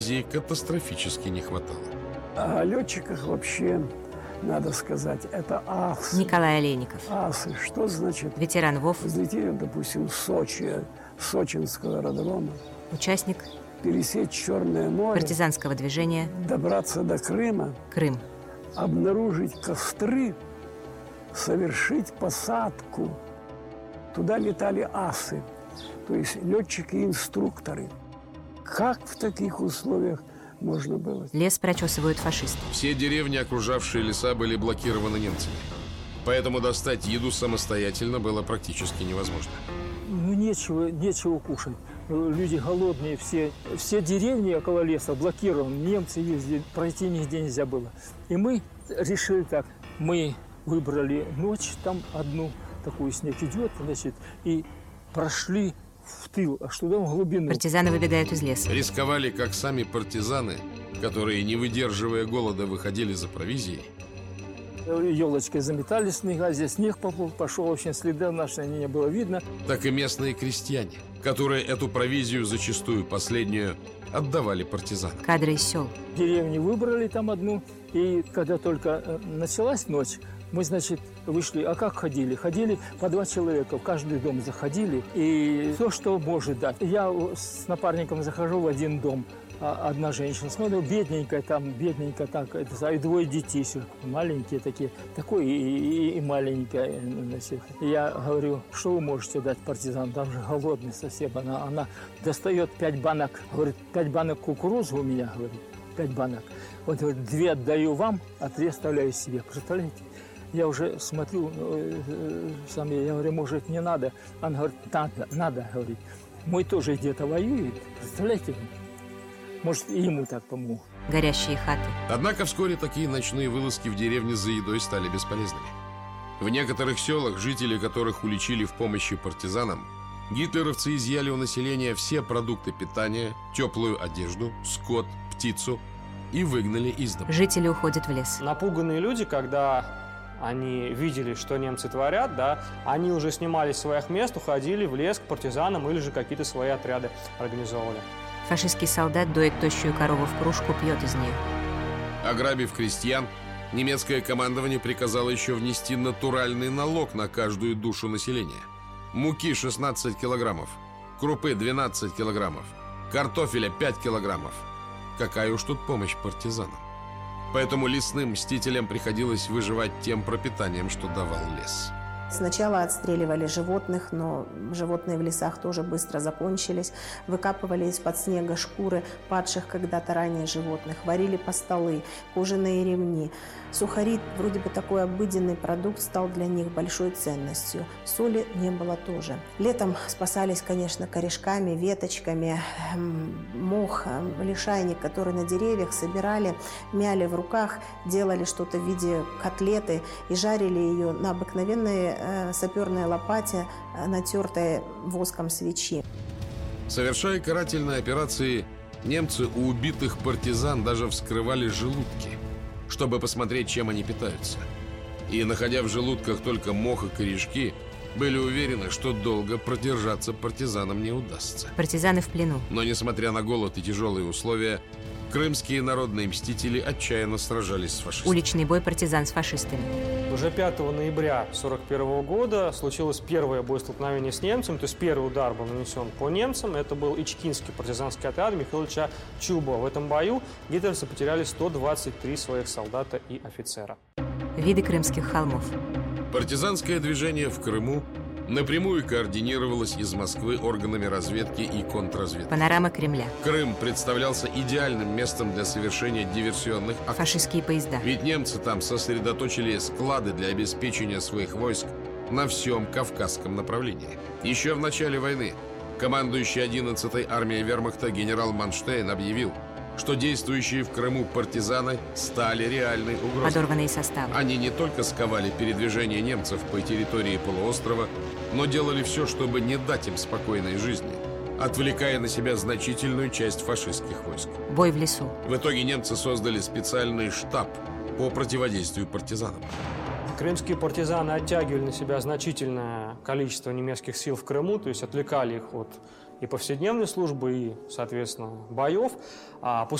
катастрофически не хватало. О летчиках вообще, надо сказать, это асы. Николай Олейников. Асы. Что значит? Ветеран ВОВ. Взлетели, допустим, в Сочи, Сочинского аэродрома. Участник. Пересечь Черное море. Партизанского движения. Добраться до Крыма. Крым. Обнаружить костры. Совершить посадку. Туда летали асы, то есть летчики и инструкторы. Как в таких условиях можно было? Лес прочесывают фашисты. Все деревни, окружавшие леса, были блокированы немцами. Поэтому достать еду самостоятельно было практически невозможно. Ну, нечего кушать. Люди голодные, все деревни около леса блокированы. Немцы ездили, пройти нигде нельзя было. И мы решили так. Мы выбрали ночь, там одну, такую снег идет, значит, и прошли в тыл, аж туда в глубину. Партизаны выбегают из леса. Рисковали как сами партизаны, которые, не выдерживая голода, выходили за провизией. Елочкой заметали снега, здесь снег пошел, в общем, следа наши не было видно. Так и местные крестьяне, которые эту провизию, зачастую последнюю, отдавали партизанам. Кадры из сел. Деревню выбрали там одну, и когда только началась ночь, мы, значит, вышли. А как ходили? Ходили по 2 человека, в каждый дом заходили. И то, что может дать. Я с напарником захожу в один дом. Одна женщина, смотрю, бедненькая там, бедненькая так, и 2 детей, маленькие такие, такой и маленькая, значит. Я говорю, что вы можете дать партизан, там же голодный совсем. Она достает 5 банок, говорит, 5 банок кукурузы у меня, говорит, 5 банок. Вот, говорит, 2 отдаю вам, а 3 оставляю себе, представляете? Я уже смотрю, я говорю, может, не надо? Она говорит, надо, говорит. Мой тоже где-то воюет, представляете? Может, и ему так помогу. Горящие хаты. Однако вскоре такие ночные вылазки в деревне за едой стали бесполезными. В некоторых селах, жители которых уличили в помощи партизанам, гитлеровцы изъяли у населения все продукты питания, теплую одежду, скот, птицу и выгнали из дома. Жители уходят в лес. Напуганные люди, когда они видели, что немцы творят, да, они уже снимались с своих мест, уходили в лес к партизанам или же какие-то свои отряды организовывали. Фашистский солдат доит тощую корову в кружку, пьет из нее. Ограбив крестьян, немецкое командование приказало еще внести натуральный налог на каждую душу населения. Муки 16 килограммов, крупы 12 килограммов, картофеля 5 килограммов. Какая уж тут помощь партизанам. Поэтому лесным мстителям приходилось выживать тем пропитанием, что давал лес. Сначала отстреливали животных, но животные в лесах тоже быстро закончились. Выкапывали из-под снега шкуры падших когда-то ранее животных, варили постолы, кожаные ремни. Сухари, вроде бы такой обыденный продукт, стал для них большой ценностью. Соли не было тоже. Летом спасались, конечно, корешками, веточками, мох, лишайник, который на деревьях собирали, мяли в руках, делали что-то в виде котлеты и жарили ее на обыкновенной саперной лопате, натертой воском свечи. Совершая карательные операции, немцы у убитых партизан даже вскрывали желудки, чтобы посмотреть, чем они питаются. И, находя в желудках только мох и корешки, были уверены, что долго продержаться партизанам не удастся. Партизаны в плену. Но, несмотря на голод и тяжелые условия, крымские народные мстители отчаянно сражались с фашистами. Уличный бой партизан с фашистами. Уже 5 ноября 1941 года случилось первое боестолкновение с немцами, то есть первый удар был нанесен по немцам. Это был Ичкинский партизанский отряд Михаила Ильича Чубова. В этом бою гитлеровцы потеряли 123 своих солдата и офицера. Виды крымских холмов. Партизанское движение в Крыму напрямую координировалось из Москвы органами разведки и контрразведки. Панорама Кремля. Крым представлялся идеальным местом для совершения диверсионных акций. Фашистские поезда. Ведь немцы там сосредоточили склады для обеспечения своих войск на всем Кавказском направлении. Еще в начале войны командующий 11-й армией вермахта генерал Манштейн объявил, что действующие в Крыму партизаны стали реальной угрозой. Подорванные составы. Они не только сковали передвижение немцев по территории полуострова, но делали все, чтобы не дать им спокойной жизни, отвлекая на себя значительную часть фашистских войск. Бой в лесу. В итоге немцы создали специальный штаб по противодействию партизанам. Крымские партизаны оттягивали на себя значительное количество немецких сил в Крыму, то есть отвлекали их от и повседневной службы, и, соответственно, боев.